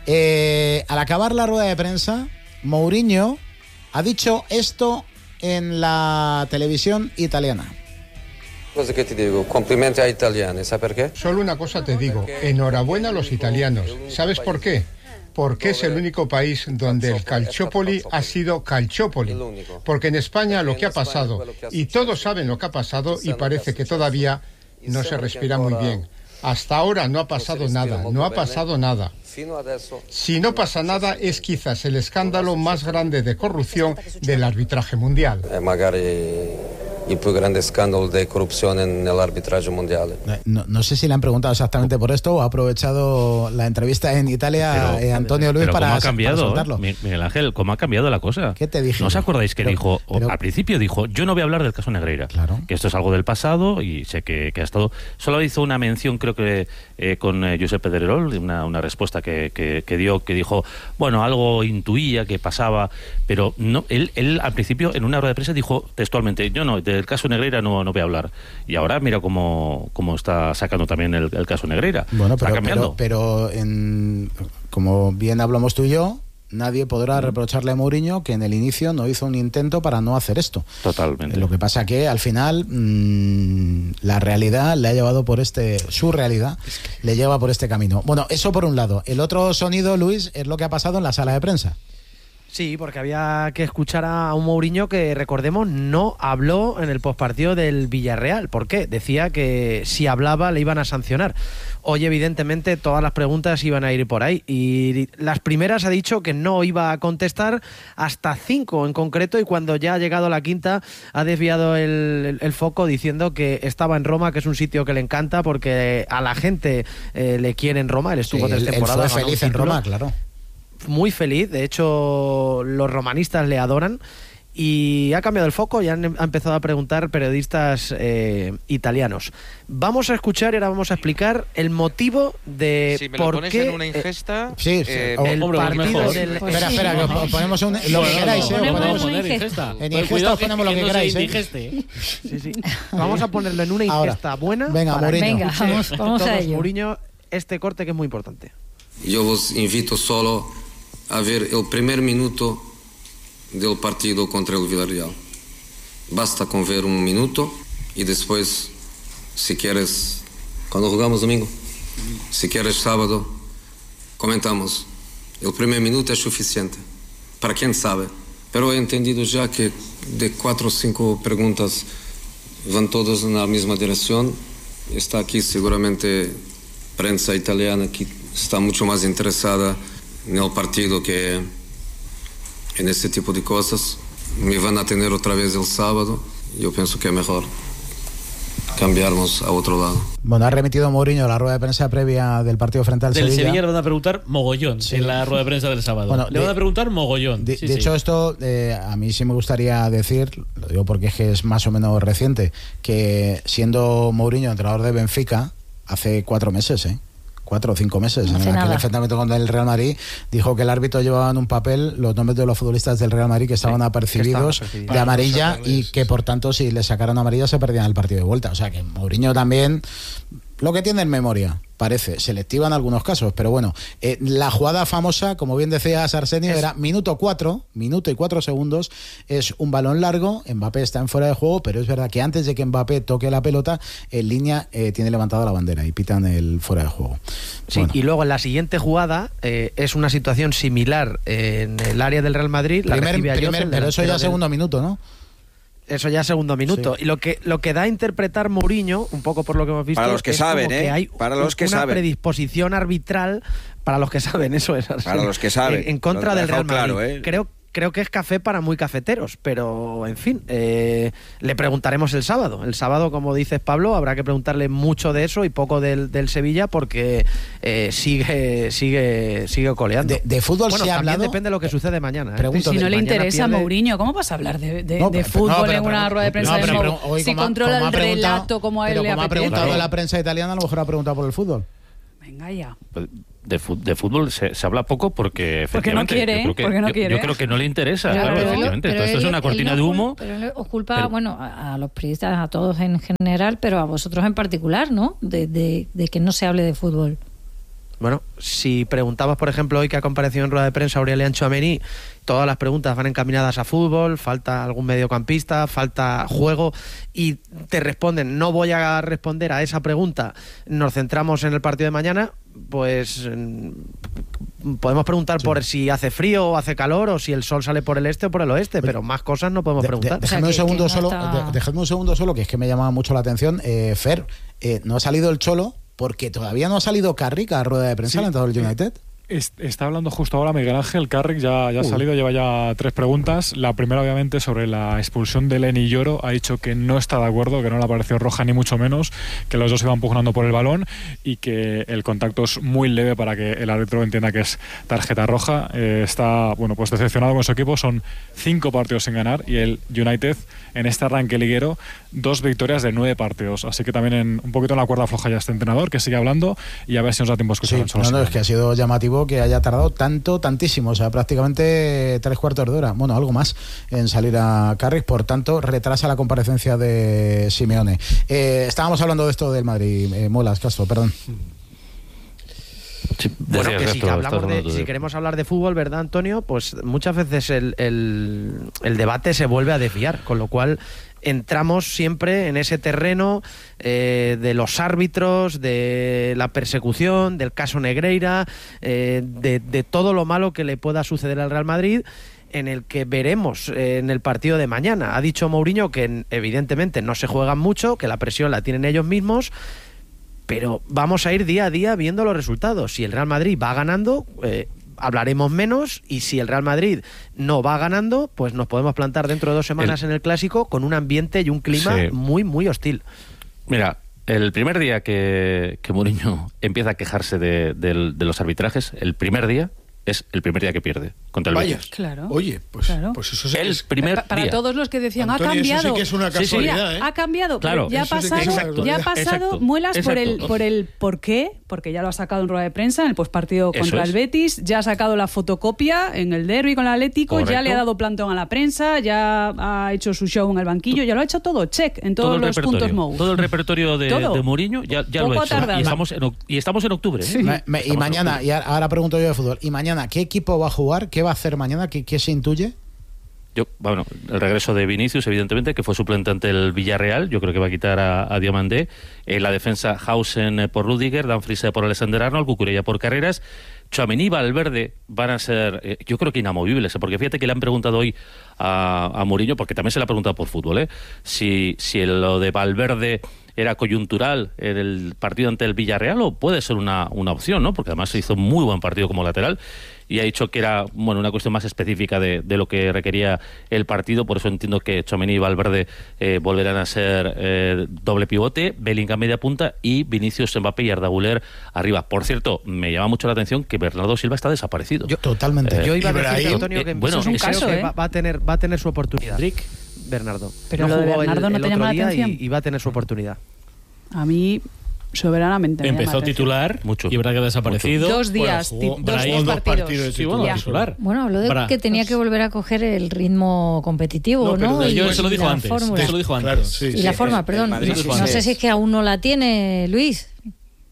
Al acabar la rueda de prensa, Mourinho ha dicho esto en la televisión italiana. Cosa che ti dico, complimenti ai italiani, ¿sabes por qué? Solo una cosa te digo, enhorabuena a los italianos. ¿Sabes por qué? Porque es el único país donde el Calciopoli ha sido Calciopoli. Porque en España lo que ha pasado, y todos saben lo que ha pasado, y parece que todavía no se respira muy bien. Hasta ahora no ha pasado nada. Si no pasa nada, es quizás el escándalo más grande de corrupción del arbitraje mundial. El más grande escándalo de corrupción en el arbitraje mundial. No sé si le han preguntado exactamente por esto o ha aprovechado la entrevista en Italia Antonio Luis para soltarlo. Miguel Ángel, ¿cómo ha cambiado la cosa? ¿Qué te dije? ¿No os acordáis que dijo, al principio dijo, yo no voy a hablar del caso Negreira? Claro. Que esto es algo del pasado y sé que ha estado... Solo hizo una mención, creo que con Josep Pedrerol, una respuesta que dio, que dijo, bueno, algo intuía que pasaba, pero no, él al principio en una rueda de prensa dijo textualmente, yo no, del caso Negreira no voy a hablar. Y ahora mira cómo está sacando también el caso Negreira. Bueno, está cambiando. Pero como bien hablamos tú y yo, nadie podrá reprocharle a Mourinho que en el inicio no hizo un intento para no hacer esto. Totalmente. Lo que pasa que al final la realidad le ha llevado su realidad le lleva por este camino. Bueno, eso por un lado. El otro sonido, Luis, es lo que ha pasado en la sala de prensa. Sí, porque había que escuchar a un Mourinho que, recordemos, no habló en el postpartido del Villarreal. ¿Por qué? Decía que si hablaba le iban a sancionar. Hoy, evidentemente, todas las preguntas iban a ir por ahí. Y las primeras ha dicho que no iba a contestar, hasta 5 en concreto, y cuando ya ha llegado la quinta ha desviado el foco diciendo que estaba en Roma, que es un sitio que le encanta porque a la gente le quiere en Roma. Él estuvo 3 temporadas. Él fue feliz en Roma, claro. Muy feliz, de hecho los romanistas le adoran, y ha cambiado el foco y ha empezado a preguntar periodistas italianos. Vamos a escuchar y ahora vamos a explicar el motivo de por qué en una ingesta, el partido del... Espera, que ponemos lo que queráis, en ingesta os ponemos lo que queráis. Sí. Vamos a ponerlo en una ingesta buena. Venga, Mourinho. Venga, vamos a ello. Mourinho, este corte que es muy importante. Yo os invito solo a ver el primer minuto del partido contra el Villarreal. Basta con ver un minuto y después, si quieres, cuando jugamos domingo, si quieres sábado, comentamos. El primer minuto es suficiente, para quien sabe. Pero he entendido ya que de 4 o 5 preguntas van todas en la misma dirección. Está aquí seguramente prensa italiana que está mucho más interesada en el partido que en este tipo de cosas. Me van a tener otra vez el sábado. Yo pienso que es mejor cambiarnos a otro lado. Bueno, ha remitido Mourinho a la rueda de prensa previa del partido frente al Sevilla. Del Sevilla le van a preguntar mogollón en la rueda de prensa del sábado. Bueno, le van a preguntar mogollón. De hecho, esto a mí sí me gustaría decir, lo digo porque es que es más o menos reciente, que siendo Mourinho entrenador de Benfica hace 4 meses, 4 o 5 meses, en aquel enfrentamiento con el Real Madrid, dijo que el árbitro llevaba en un papel los nombres de los futbolistas del Real Madrid que estaban apercibidos de amarilla y que por tanto si le sacaran amarilla se perdían el partido de vuelta. O sea que Mourinho también lo que tiene en memoria. parece selectiva en algunos casos, pero bueno, la jugada famosa, como bien decías Arsenio, era minuto y 4 segundos, es un balón largo, Mbappé está en fuera de juego, pero es verdad que antes de que Mbappé toque la pelota, en línea tiene levantada la bandera y pitan el fuera de juego. Sí, bueno. Y luego en la siguiente jugada es una situación similar en el área del Real Madrid. Pero eso ya segundo minuto, ¿no? Eso ya segundo minuto. Sí. Y lo que da a interpretar Mourinho, un poco por lo que hemos visto, para los que saben, que hay una predisposición arbitral para los que saben, eso es. Para los que saben. En contra del Real Madrid. Claro, creo que es café para muy cafeteros, pero en fin, le preguntaremos el sábado. El sábado, como dices, Pablo, habrá que preguntarle mucho de eso y poco del Sevilla, porque sigue coleando. De fútbol se ha hablado. Depende de lo que sucede mañana. Si no le interesa a Mourinho, ¿cómo vas a hablar de fútbol en una rueda de prensa de Mou? Si controla el relato como a él le apetece. Como ha preguntado la prensa italiana, a lo mejor ha preguntado por el fútbol. Venga ya. De fútbol se habla poco porque efectivamente no quiere, yo creo que no le interesa, claro, efectivamente. Entonces esto es una cortina de humo. Pero os culpa, a los periodistas, a todos en general, pero a vosotros en particular, ¿no? De que no se hable de fútbol. Bueno, si preguntabas, por ejemplo, hoy que ha comparecido en rueda de prensa Aurélien Tchouaméni, todas las preguntas van encaminadas a fútbol, falta algún mediocampista, falta juego, y te responden, no voy a responder a esa pregunta, nos centramos en el partido de mañana, pues podemos preguntar por si hace frío o hace calor, o si el sol sale por el este o por el oeste, pero más cosas no podemos preguntar. Dejadme un segundo solo, que es que me llamaba mucho la atención. Fer, no ha salido el Cholo, porque todavía no ha salido Carrick a rueda de prensa, el entrenador del United. Está hablando justo ahora Miguel Ángel. Carrick ya ha salido, lleva ya 3 preguntas. La primera, obviamente, sobre la expulsión de Lenny Yoro. Ha dicho que no está de acuerdo, que no le ha parecido roja ni mucho menos, que los dos iban pugnando por el balón y que el contacto es muy leve para que el árbitro entienda que es tarjeta roja. Está pues decepcionado con su equipo. Son 5 partidos sin ganar y el United, en este arranque liguero, 2 victorias de 9 partidos. Así que también un poquito en la cuerda floja ya este entrenador, que sigue hablando, y a ver si nos da tiempo a escuchar. Es que ha sido llamativo que haya tardado tantísimo, o sea, prácticamente 3/4 de hora, algo más, en salir a Carrick, por tanto retrasa la comparecencia de Simeone. Estábamos hablando de esto del Madrid, Molas, Castro, perdón. Sí, bueno, que si queremos hablar de fútbol, ¿verdad, Antonio? Pues muchas veces el debate se vuelve a desviar, con lo cual entramos siempre en ese terreno de los árbitros, de la persecución, del caso Negreira, de todo lo malo que le pueda suceder al Real Madrid, en el que veremos en el partido de mañana. Ha dicho Mourinho que evidentemente no se juegan mucho, que la presión la tienen ellos mismos, pero vamos a ir día a día viendo los resultados. Si el Real Madrid va ganando, hablaremos menos, y si el Real Madrid no va ganando, pues nos podemos plantar dentro de 2 semanas en el Clásico con un ambiente y un clima muy, muy hostil. Mira, el primer día que Mourinho empieza a quejarse de los arbitrajes, el primer día es el primer día que pierde contra el Betis. Claro. Oye, pues eso es el primer para día. todos los que decían, Antonio, ha cambiado. Eso sí que es una casualidad, ha cambiado. Claro. Ya ha pasado muelas por el por qué, porque ya lo ha sacado en rueda de prensa en el postpartido contra el Betis, ya ha sacado la fotocopia en el derbi con el Atlético. Correcto. Ya le ha dado plantón a la prensa, ya ha hecho su show en el banquillo, ya lo ha hecho todo, check, en todos los puntos Mou. Todo el repertorio de Mourinho ya lo ha hecho. Y estamos en octubre. Sí. Y mañana, y ahora pregunto yo de fútbol, y mañana, ¿qué equipo va a jugar? ¿Qué va a hacer mañana? ¿Qué se intuye? El regreso de Vinicius, evidentemente, que fue suplente ante el Villarreal. Yo creo que va a quitar a Diomandé. La defensa, Hausen por Rüdiger, Dumfries por Alexander-Arnold, Cucurella por Carreras. Tchouaméni y Valverde van a ser, yo creo que inamovibles, porque fíjate que le han preguntado hoy a Mourinho, porque también se le ha preguntado por fútbol, si lo de Valverde era coyuntural en el partido ante el Villarreal, o puede ser una opción, ¿no? Porque además se hizo muy buen partido como lateral, y ha dicho que era una cuestión más específica de lo que requería el partido. Por eso entiendo que Tchouaméni y Valverde volverán a ser doble pivote, Bellingham media punta y Vinicius, Mbappé y Arda Güler arriba. Por cierto, me llama mucho la atención que Bernardo Silva está desaparecido. Totalmente. Yo iba a decir, Antonio, que eso es un caso, que va a tener su oportunidad. Bernardo. Pero lo de Bernardo no te llama la atención. Y va a tener su oportunidad. A mí soberanamente empezó titular mucho, y verdad que ha desaparecido. 2 días, dos partidos. Titular. Bueno, habló de que tenía que volver a coger el ritmo competitivo, ¿no? Eso lo dijo antes. Eso lo dijo antes. Claro, y la forma, perdón. No sé si es que aún no la tiene, Luis.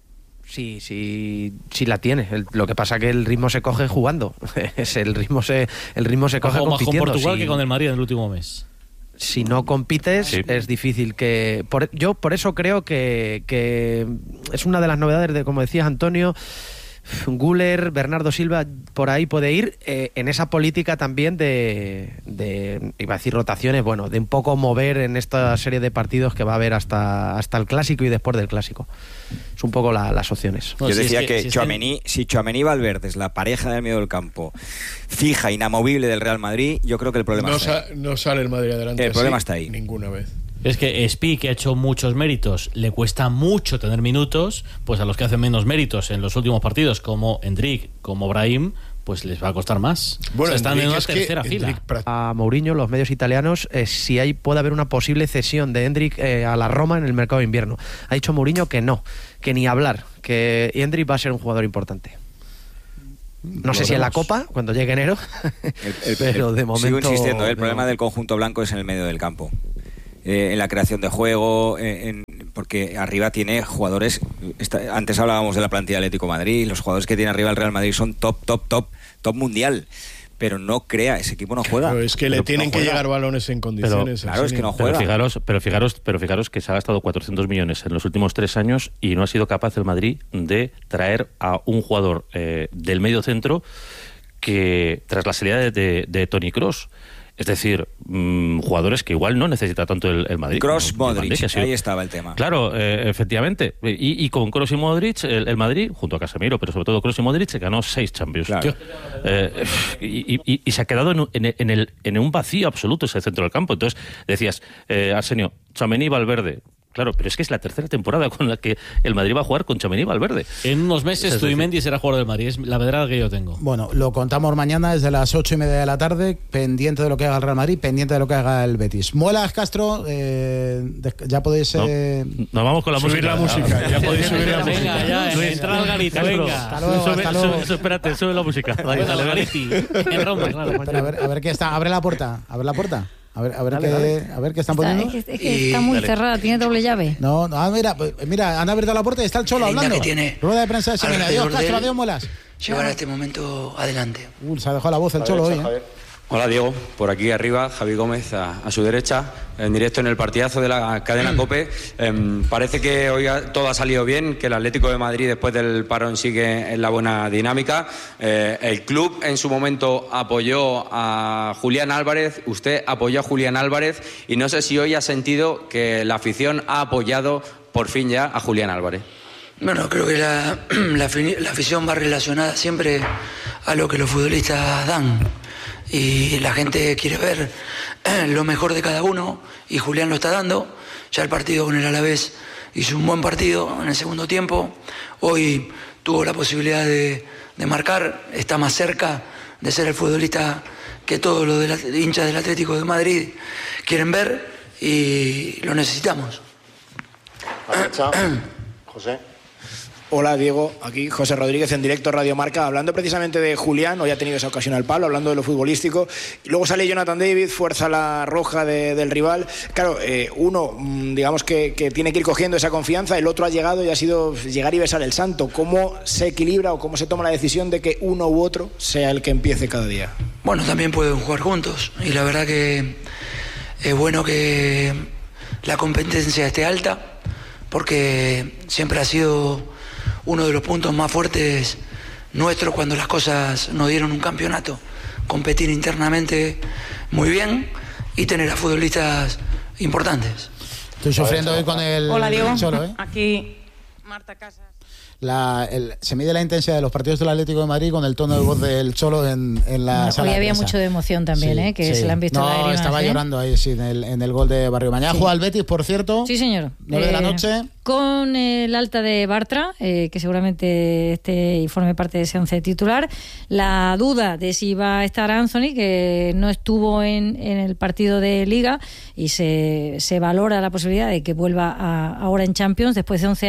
Sí la tiene. Lo que pasa que el ritmo se coge jugando. el ritmo se coge compitiendo. Más con Portugal que con el Madrid en el último mes. Si no compites, es difícil que... Yo por eso creo que es una de las novedades como decías, Antonio. Güler, Bernardo Silva, por ahí puede ir en esa política también de iba a decir rotaciones, bueno, de un poco mover en esta serie de partidos que va a haber hasta el Clásico y después del Clásico. Es un poco las opciones. Yo decía que si Tchouaméni y Valverde es la pareja del medio del campo fija, inamovible del Real Madrid, yo creo que el problema no sale el Madrid adelante. El problema está ahí. Ninguna vez. Es que Spi, que ha hecho muchos méritos, le cuesta mucho tener minutos, pues a los que hacen menos méritos en los últimos partidos, como Endrick, como Brahim, pues les va a costar más. Bueno, están en una tercera fila. A Mourinho, los medios italianos, si puede haber una posible cesión de Endrick a la Roma en el mercado de invierno. Ha dicho Mourinho que no, que ni hablar, que Endrick va a ser un jugador importante. No sé si en la Copa, cuando llegue enero, pero de momento... Sigo insistiendo, el problema del conjunto blanco es en el medio del campo. En la creación de juego, porque arriba tiene jugadores... Antes hablábamos de la plantilla del Atlético de Madrid, los jugadores que tiene arriba el Real Madrid son top mundial, pero no crea, ese equipo no juega. Pero es que le tienen que llegar balones en condiciones. Claro, es que no juega. Pero fijaros que se ha gastado 400 millones en los últimos 3 años y no ha sido capaz el Madrid de traer a un jugador del medio centro que, tras la salida de Toni Kroos, es decir, jugadores que igual no necesita tanto el Madrid. Kroos, Modric, ahí estaba el tema. Claro, efectivamente. Y con Kroos y Modric, el Madrid, junto a Casemiro, pero sobre todo Kroos y Modric, se ganó 6 Champions. Claro. Y se ha quedado en un vacío absoluto ese centro del campo. Entonces, decías, Arsenio, Tchouaméni, Valverde... Claro, pero es que es la tercera temporada con la que el Madrid va a jugar con Tchouaméni y Valverde. En unos meses Zubimendi será jugador del Madrid, es la pedrada que yo tengo. Bueno, lo contamos mañana desde las 8:30 de la tarde, pendiente de lo que haga el Real Madrid, pendiente de lo que haga el Betis. Muelas, Castro, ya podéis... Nos vamos con la música. Ya podéis subir la música. Venga, ya, entra el Garito, venga. Hasta luego. Espérate, sube la música. Dale, Gariti, en Roma, claro. Pero a ver qué está, abre la puerta. A ver qué están poniendo. Es que está muy cerrada, tiene doble llave. No, mira, han abierto la puerta y está el Cholo hablando. Rueda de prensa de Semana. Adiós, Castro, adiós, Muelas. Llevar a este momento adelante. Se ha dejado la voz el Cholo hoy. Hola Diego, por aquí arriba, Javi Gómez a su derecha, en directo en el partidazo de la cadena COPE. Parece que hoy todo ha salido bien, que el Atlético de Madrid después del parón sigue en la buena dinámica. El club en su momento apoyó a Julián Álvarez, usted apoyó a Julián Álvarez y no sé si hoy ha sentido que la afición ha apoyado por fin ya a Julián Álvarez. Bueno, creo que la afición va relacionada siempre a lo que los futbolistas dan. Y la gente quiere ver lo mejor de cada uno y Julián lo está dando. Ya el partido con el Alavés hizo un buen partido en el segundo tiempo. Hoy tuvo la posibilidad de marcar, está más cerca de ser el futbolista que todos los hinchas del Atlético de Madrid quieren ver y lo necesitamos. José. Hola Diego, aquí José Rodríguez en directo Radio Marca, hablando precisamente de Julián. Hoy ha tenido esa ocasión al palo, hablando de lo futbolístico, y luego sale Jonathan David, fuerza la roja del rival. Claro, uno digamos que tiene que ir cogiendo esa confianza, el otro ha llegado y ha sido llegar y besar el santo. ¿Cómo se equilibra o cómo se toma la decisión de que uno u otro sea el que empiece cada día? Bueno, también pueden jugar juntos y la verdad que es bueno que la competencia esté alta, porque siempre ha sido uno de los puntos más fuertes nuestros cuando las cosas nos dieron un campeonato. Competir internamente muy bien y tener a futbolistas importantes. Estoy sufriendo hoy con el Hola Diego, Cholo, aquí Marta Casas. Se mide la intensidad de los partidos del Atlético de Madrid con el tono de voz del Cholo en la sala. Hoy había de prensa. mucho de emoción también, que se le han visto lágrimas. No, estaba llorando ahí, sí, en el gol de Barrio. Mañana juega el Betis, por cierto. Sí, señor. 9 de la noche. Con el alta de Bartra, que seguramente esté y forme parte de ese 11 titular. La duda de si va a estar Anthony, que no estuvo en el partido de Liga, y se valora la posibilidad de que vuelva ahora en Champions, después de 11 años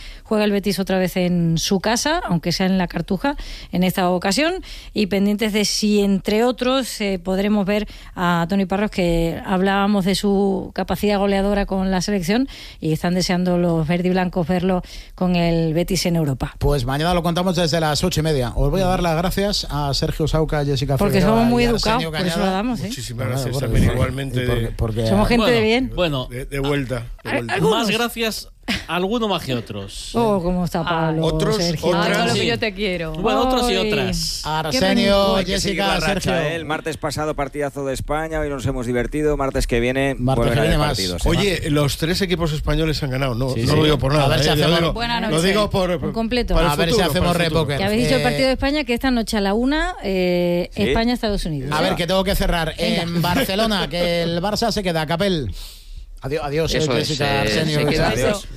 juega el Betis otra vez en su casa, aunque sea en la Cartuja en esta ocasión, y pendientes de si entre otros podremos ver a Toni Parros, que hablábamos de su capacidad goleadora con la selección y están deseando los verdiblancos verlo con el Betis en Europa. Pues mañana lo contamos desde las 8:30. Os voy a dar las gracias a Sergio Sauca, Jessica Figueroa, porque somos muy educados, por eso lo damos. Muchísimas gracias también, igualmente. Porque somos gente de bien. Bueno, de vuelta. Más gracias. Algunos más que otros. Oh, cómo está Pablo. Otros, Sergio. otras. Lo que yo te quiero. Bueno, otros y otras. Arsenio, Jessica, Sergio. El martes pasado partidazo de España, hoy nos hemos divertido. Martes que viene partidos. Oye, los 3 equipos españoles han ganado. No lo digo por nada. A ver si hacemos lo digo por un completo. A ver si hacemos repóker. Que habéis dicho el partido de España, que esta noche a la 1 España-Estados Unidos. A ver, que tengo que cerrar. En Barcelona, que el Barça se queda. Capel. Adiós, Jessica, Arsenio. Adiós.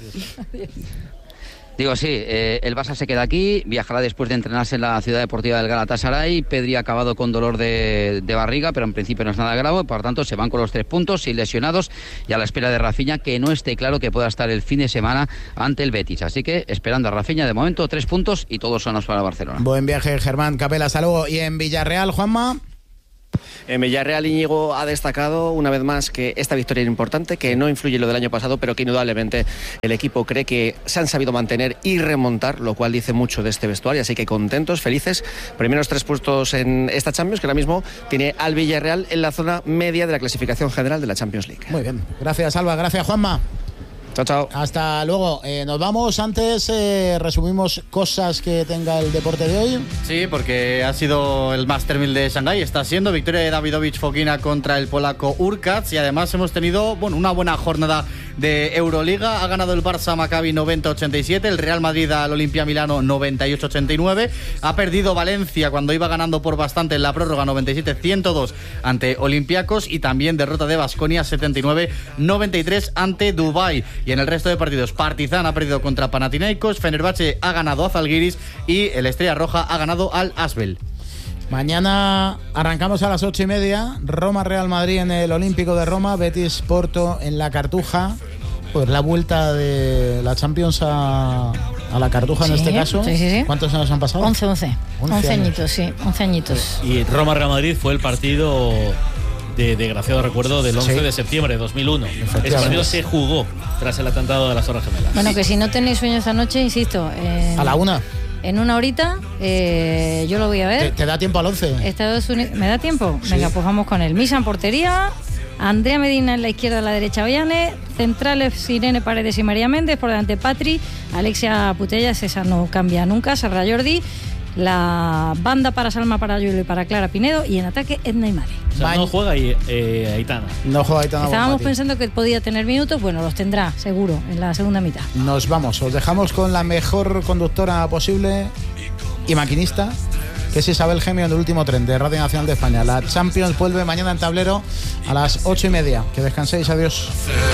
Digo, sí, el Barça se queda aquí, viajará después de entrenarse en la ciudad deportiva del Galatasaray. Pedri ha acabado con dolor de barriga, pero en principio no es nada grave, por lo tanto se van con los 3 puntos, sin lesionados, y a la espera de Rafinha, que no esté claro que pueda estar el fin de semana ante el Betis. Así que esperando a Rafinha, de momento 3 puntos y todos sonos para Barcelona. Buen viaje, Germán, Capel, hasta luego. Y en Villarreal, Juanma. En Villarreal, Íñigo ha destacado una vez más que esta victoria era importante, que no influye en lo del año pasado, pero que indudablemente el equipo cree que se han sabido mantener y remontar, lo cual dice mucho de este vestuario, así que contentos, felices. Primeros 3 puestos en esta Champions, que ahora mismo tiene al Villarreal en la zona media de la clasificación general de la Champions League. Muy bien, gracias Alba, gracias Juanma. Chao, chao. Hasta luego. Nos vamos. Antes resumimos cosas que tenga el deporte de hoy. Sí, porque ha sido el Master 1000 de Shanghái. Está siendo victoria de Davidovich Fokina contra el polaco Urkacz. Y además hemos tenido una buena jornada de Euroliga. Ha ganado el Barça Maccabi 90-87. El Real Madrid al Olimpia Milano 98-89. Ha perdido Valencia cuando iba ganando por bastante en la prórroga 97-102 ante Olympiacos. Y también derrota de Baskonia 79-93 ante Dubái. Y en el resto de partidos, Partizan ha perdido contra Panathinaikos, Fenerbahce ha ganado a Zalgiris y el Estrella Roja ha ganado al Asvel. Mañana arrancamos a las 8:30, Roma-Real Madrid en el Olímpico de Roma, Betis-Porto en la Cartuja. Pues la vuelta de la Champions a la Cartuja, en este caso. Sí. ¿Cuántos años han pasado? 11 añitos, sí, 11 añitos. Y Roma-Real Madrid fue el partido de desgraciado recuerdo del 11 de septiembre de 2001. Ese partido se jugó tras el atentado de las Torres Gemelas. Bueno, que si no tenéis sueño esta noche, insisto, a la 1. En una horita yo lo voy a ver. ¿Te da tiempo al 11? Estados Unidos. ¿Me da tiempo? Sí. Venga, pues vamos con él. Misa en portería, Andrea Medina en la izquierda, a la derecha Ollane, centrales Irene Paredes y María Méndez, por delante Patri, Alexia Putellas, esa no cambia nunca, Serra Jordi, la banda para Salma Parayuelo y para Clara Pinedo, y en ataque Edna y Mari. O sea, no juega Aitana. No juega Aitana. Estábamos pensando que podía tener minutos, bueno, los tendrá seguro en la segunda mitad. Nos vamos, os dejamos con la mejor conductora posible y maquinista, que es Isabel Gemio, en el último tren de Radio Nacional de España. La Champions vuelve mañana en Tablero a las 8:30. Que descanséis, adiós.